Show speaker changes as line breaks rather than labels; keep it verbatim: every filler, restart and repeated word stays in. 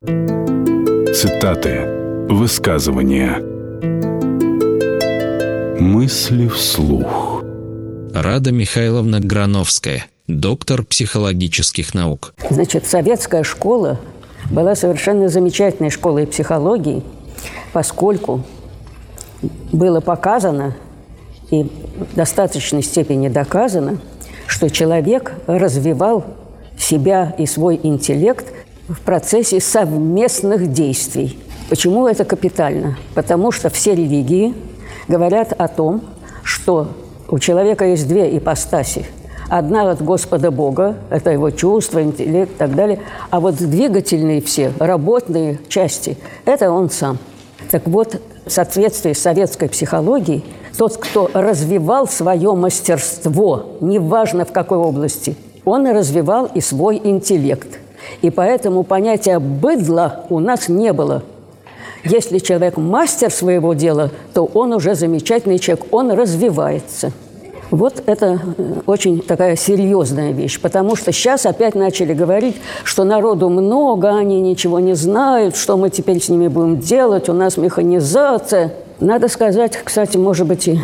Цитаты, высказывания, мысли вслух.
Рада Михайловна Грановская, доктор психологических наук.
Значит, советская школа была совершенно замечательной школой психологии, поскольку было показано и в достаточной степени доказано, что человек развивал себя и свой интеллект в процессе совместных действий. Почему это капитально? Потому что все религии говорят о том, что у человека есть две ипостаси. Одна от Господа Бога, это его чувства, интеллект и так далее, а вот двигательные все, работные части, это он сам. Так вот, в соответствии с советской психологией, тот, кто развивал свое мастерство, неважно в какой области, он развивал и свой интеллект. И поэтому понятия «быдла» у нас не было. Если человек мастер своего дела, то он уже замечательный человек, он развивается. Вот это очень такая серьезная вещь, потому что сейчас опять начали говорить, что народу много, они ничего не знают, что мы теперь с ними будем делать, у нас механизация. Надо сказать, кстати, может быть, и